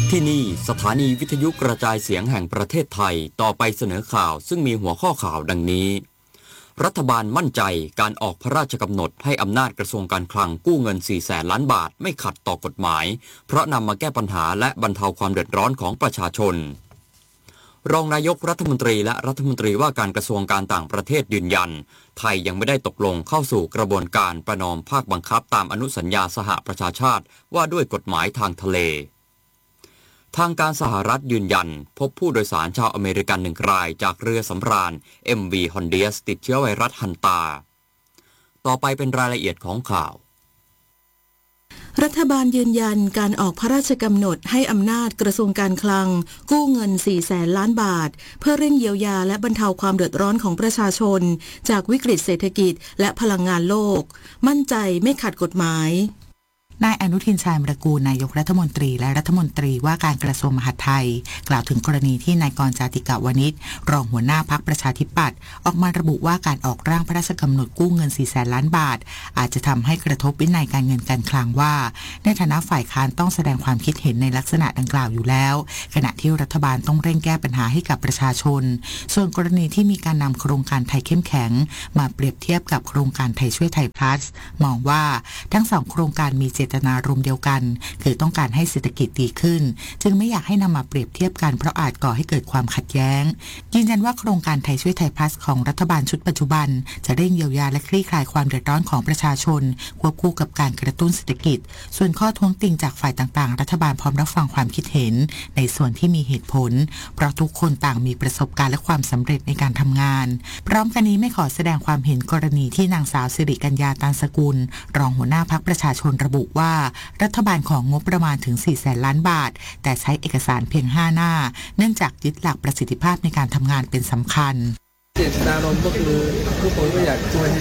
ที่นี่สถานีวิทยุกระจายเสียงแห่งประเทศไทยต่อไปเสนอข่าวซึ่งมีหัวข้อข่าวดังนี้รัฐบาลมั่นใจการออกพระราชกำหนดให้อำนาจกระทรวงการคลังกู้เงิน 400,000 ล้านบาทไม่ขัดต่อกฎหมายเพราะนำมาแก้ปัญหาและบรรเทาความเดือดร้อนของประชาชนรองนายกรัฐมนตรีและรัฐมนตรีว่าการกระทรวงการต่างประเทศยืนยันไทยยังไม่ได้ตกลงเข้าสู่กระบวนการประนอมภาคบังคับตามอนุสัญญาสหประชาชาติว่าด้วยกฎหมายทางทะเลทางการสหรัฐยืนยันพบผู้โดยสารชาวอเมริกัน1 รายจากเรือสำราญ MV Hondias ติดเชื้อไวรัสฮันตาต่อไปเป็นรายละเอียดของข่าวรัฐบาลยืนยันการออกพระราชกำหนดให้อำนาจกระทรวงการคลังกู้เงิน 400,000 ล้านบาทเพื่อเร่งเยียวยาและบรรเทาความเดือดร้อนของประชาชนจากวิกฤตเศรษฐกิจและพลังงานโลกมั่นใจไม่ขัดกฎหมายนายอนุทินชาญวิรากูลนายกรัฐมนตรีและรัฐมนตรีว่าการกระทรวงมหาดไทยกล่าวถึงกรณีที่นายกรจาติกาวนิชรองหัวหน้าพรรคประชาธิปัตย์ออกมาระบุว่าการออกร่างพระราชกำหนดกู้เงิน 400,000 ล้านบาทอาจจะทำให้กระทบวินัยการเงินการคลังว่าในฐานะฝ่ายค้านต้องแสดงความคิดเห็นในลักษณะดังกล่าวอยู่แล้วขณะที่รัฐบาลต้องเร่งแก้ปัญหาให้กับประชาชนส่วนกรณีที่มีการนำโครงการไทยเข้มแข็งมาเปรียบเทียบกับโครงการไทยช่วยไทย plus มองว่าทั้ง2โครงการมีเจตนารมณ์เดียวกันคือต้องการให้เศรษฐกิจดีขึ้นจึงไม่อยากให้นำมาเปรียบเทียบกันเพราะอาจก่อให้เกิดความขัดแย้งยืนยันว่าโครงการไทยช่วยไทยพลัสของรัฐบาลชุดปัจจุบันจะเร่งเยียวยาและคลี่คลายความเดือดร้อนของประชาชนควบคู่กับการกระตุ้นเศรษฐกิจส่วนข้อท้วงติงจากฝ่ายต่างๆรัฐบาลพร้อมรับฟังความคิดเห็นในส่วนที่มีเหตุผลเพราะทุกคนต่างมีประสบการณ์และความสำเร็จในการทำงานพร้อมกันนี้ไม่ขอแสดงความเห็นกรณีที่นางสาวสิริกัญญาตันสกุลรองหัวหน้าพรรคประชาชนระบุว่ารัฐบาลของงบประมาณถึง 400,000 ล้านบาทแต่ใช้เอกสารเพียง5 หน้าเนื่องจากยึดหลักประสิทธิภาพในการทำงานเป็นสำคัญเจตนารมณ์ก็คือทุกคนก็อยากช่วยให้